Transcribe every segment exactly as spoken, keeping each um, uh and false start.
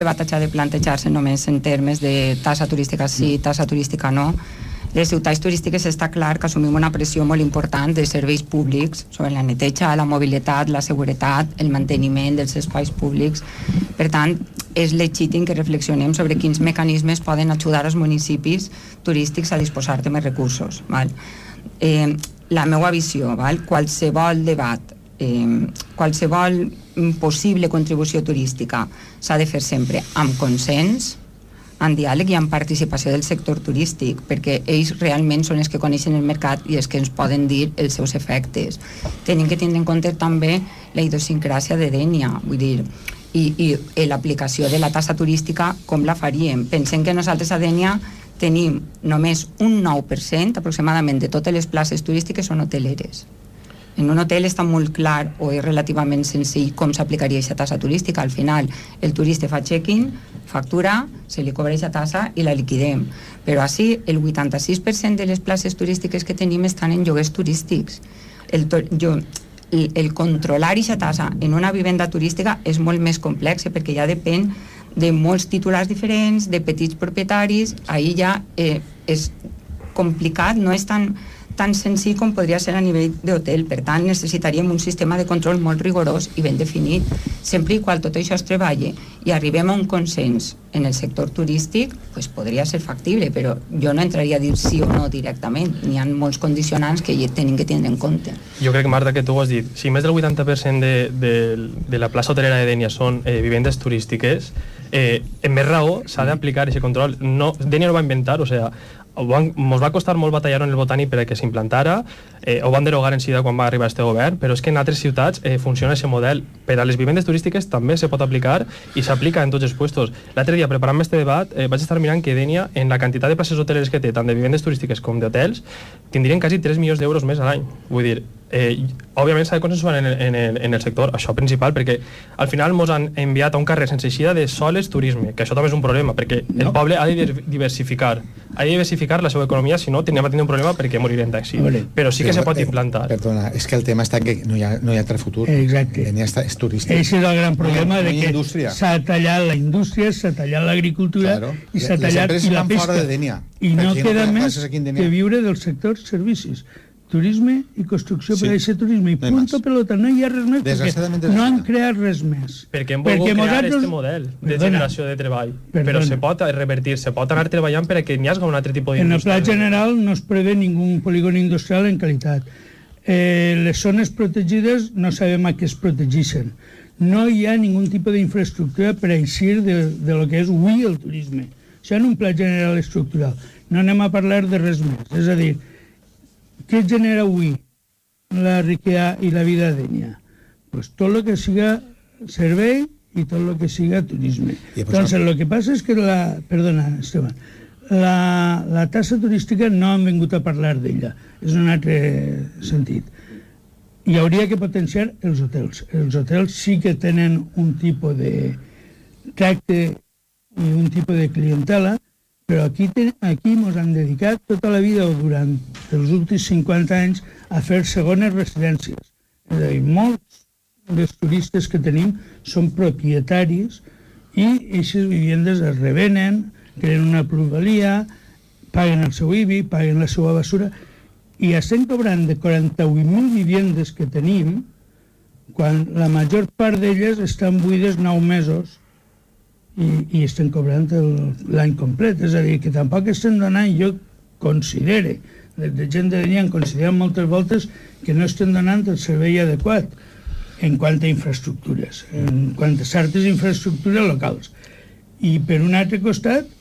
debat ha de plantejar-se només en termes de tassa turística sí, tassa turística no. Les ciutats turístiques està clar que assumim una pressió molt important de serveis públics sobre la neteja, la mobilitat, la seguretat, el manteniment dels espais públics. Per tant, és legítim que reflexionem sobre quins mecanismes poden ajudar els municipis turístics a disposar de més recursos. Val? Eh, la meva visió, val? Qualsevol debat, eh, qualsevol possible contribució turística s'ha de fer sempre amb consens, en diàleg i en participació del sector turístic, perquè ells realment són els que coneixen el mercat i els que ens poden dir els seus efectes. Tenim que tindre en compte també la idiosincràsia de Dénia, vull dir, i, i l'aplicació de la tassa turística, com la faríem? Pensem que nosaltres a Dénia tenim només un nou per cent aproximadament de totes les places turístiques són hoteleres. En un hotel està molt clar o és relativament senzill com s'aplicaria aquesta tassa turística. Al final, el turista fa check-in, factura, se li cobra aquesta tassa i la liquidem. Però així, el vuitanta-sis per cent de les places turístiques que tenim estan en lloguers turístics. El, jo, el, el controlar aquesta tassa en una vivenda turística és molt més complex perquè ja depèn de molts titulars diferents, de petits propietaris, ahir ja eh, és complicat, no és tan tan senzill com podria ser a nivell d'hotel. Per tant, necessitaríem un sistema de control molt rigorós i ben definit. Sempre i quan tot això es treballi i arribem a un consens en el sector turístic, pues podria ser factible, però jo no entraria a dir sí o no directament. N'hi ha molts condicionants que tenim que tindre en compte. Jo crec, Marta, que tu ho has dit. Si més del vuitanta per cent de, de, de la plaça hotelera de Dénia són eh, vivendes turístiques, eh, en més raó s'ha d'aplicar aquest control. No, Dénia no va inventar, o sigui, ens va costar molt batallar en el Botànic perquè s'implantara, eh, ho van derogar en seguida quan va arribar este govern, però és que en altres ciutats eh, funciona aquest model. Per a les vivendes turístiques també se pot aplicar i s'aplica en tots els puestos. L'altre dia, preparant este debat, eh, vaig estar mirant que Dénia, en la quantitat de places hoteleres que té, tant de vivendes turístiques com d'hotels, tindrien quasi tres milions d'euros més a l'any. Vull dir, eh, òbviament s'ha de consensuar en el, en, el, en el sector, això principal, perquè al final ens han enviat a un carrer sense eixida de soles turisme, que això també és un problema, perquè el no. poble ha de diversificar, ha de diversificar la seva economia, si no tindríem un problema perquè morirem d'així. Però sí que se pot implantar. Perdona, és que el tema està que no hi ha, no hi ha altre futur. Exacte. Dénia està, és turístic. Ese és el gran problema, no, de que s'ha tallat la indústria, s'ha tallat l'agricultura, claro, i s'ha tallat i la pesca. De Dénia, I no queda no més que viure del sector servicis. Turisme i construcció sí. per a aquest turisme i punto pelota, no hi ha res més perquè no han creat res més perquè hem volgut crear aquest nosaltres... model de Perdona. generació de treball. Perdona. Però se pot revertir, se pot anar treballant perquè n'hi hagi un altre tipus d'indústria. En el pla general no es prevé ningú polígon industrial en qualitat. Eh, les zones protegides no sabem a què es protegeixen. No hi ha ningú tipus d'infraestructura per eixir de, de lo que és avui el turisme. Això en un pla general estructural. No anem a parlar de res més. És a dir, què genera avui la riquesa i la vida de Dénia? Pues tot el que siga servei i tot el que siga turisme. Entonces, lo que passa és que la... Perdona, Esteban. La, la tassa turística no han vingut a parlar d'ella. És un altre sentit. Hi hauria que potenciar els hotels. Els hotels sí que tenen un tipus de tracte i un tipus de clientela, però aquí, ten, aquí ens han dedicat tota la vida o durant els últims cinquanta anys a fer segones residències. És a dir, molts dels turistes que tenim són propietaris i aquestes vivendes es revenen, creen una plusvalia, paguen el seu I B I, paguen la seva basura i estem cobrant de quaranta-vuit mil vivendes que tenim quan la major part d'elles estan buides nou mesos i, i estem cobrant l'any complet. És a dir, que tampoc estem donant, jo considere, de gent de Dénia han considerat moltes voltes que no estem donant el servei adequat en quant a infraestructures, en quant a certes infraestructures locals. I per un altre costat,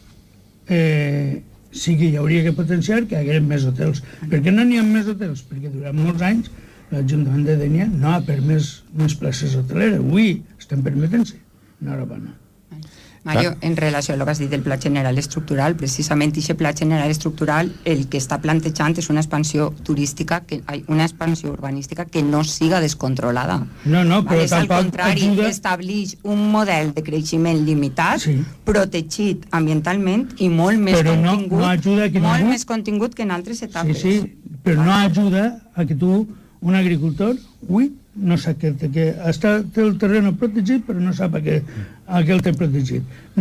eh, sí que hi hauria que potenciar que hi hagués més hotels. Per què no n'hi ha més hotels? Perquè durant molts anys l'Ajuntament de Dénia no ha permès més places hoteleres. Avui estem permetent-se. Enhorabona. Mario, en relació a el que has dit del pla general estructural, precisament aquest pla general estructural el que està plantejant és una expansió turística, que, una expansió urbanística que no siga descontrolada. No, no, però vale, tampoc al contrari, ajuda... estableix un model de creixement limitat, sí. protegit ambientalment i molt més però contingut, no, no ajuda que molt ningú... més contingut que en altres etapes. Sí, sí, però no ajuda a que tu, un agricultor, avui no sap que, que està, té el terreno protegit, però no sap a què, a què el té protegit.